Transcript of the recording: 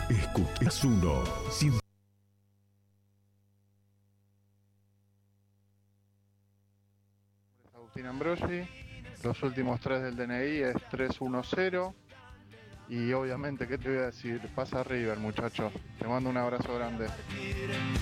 Es uno. Agustín Ambrosi, los últimos 3 del DNI es 310 y obviamente, ¿qué te voy a decir? Pasa River, muchacho. Te mando un abrazo grande.